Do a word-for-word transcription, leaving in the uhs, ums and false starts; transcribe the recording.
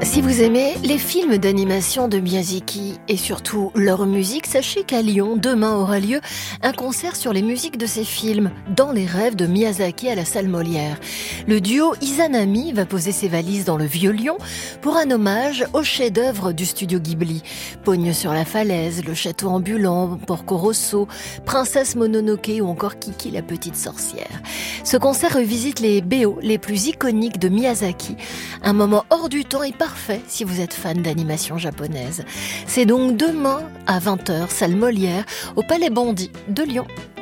Si vous aimez les films d'animation de Miyazaki et surtout leur musique, sachez qu'à Lyon, demain aura lieu un concert sur les musiques de ces films, Dans les rêves de Miyazaki à la salle Molière. Le duo Izanami va poser ses valises dans le Vieux-Lyon pour un hommage aux chefs-d'œuvre du studio Ghibli. Pogne sur la falaise, Le château ambulant, Porco Rosso, Princesse Mononoke ou encore Kiki la petite sorcière. Ce concert revisite les B O les plus iconiques de Miyazaki. Un moment hors du temps et parfait si vous êtes fan d'animation japonaise. C'est donc demain à vingt heures, salle Molière, au Palais Bondy de Lyon.